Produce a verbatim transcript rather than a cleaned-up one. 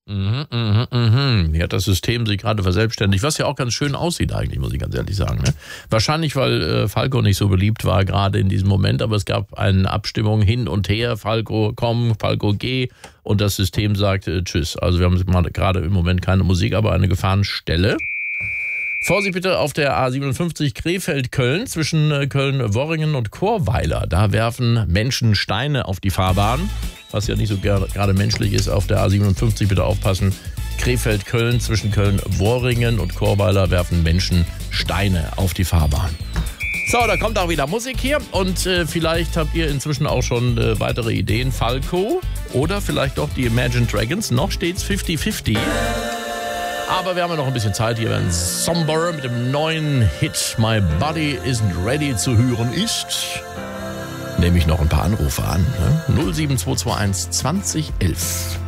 Mhm, mhm, mhm. Hier hat das System sich gerade verselbstständigt, was ja auch ganz schön aussieht eigentlich, muss ich ganz ehrlich sagen. Ne? Wahrscheinlich, weil äh, Falco nicht so beliebt war gerade in diesem Moment, aber es gab eine Abstimmung hin und her, Falco komm, Falco geh, und das System sagt äh, tschüss. Also wir haben gerade im Moment keine Musik, aber eine Gefahrenstelle. Vorsicht bitte auf der A siebenundfünfzig Krefeld-Köln zwischen äh, Köln-Worringen und Chorweiler. Da werfen Menschen Steine auf die Fahrbahn. Was ja nicht so gerade menschlich ist, auf der A siebenundfünfzig bitte aufpassen. Krefeld-Köln, zwischen Köln-Worringen und Chorweiler werfen Menschen Steine auf die Fahrbahn. So, da kommt auch wieder Musik hier und äh, vielleicht habt ihr inzwischen auch schon äh, weitere Ideen. Falco oder vielleicht auch die Imagine Dragons. Noch steht's fünfzig fünfzig. Aber wir haben ja noch ein bisschen Zeit hier, wenn Somber mit dem neuen Hit My Body Isn't Ready zu hören ist. Nehme ich noch ein paar Anrufe an. Ne? null sieben zwei zwei eins zwanzig elf.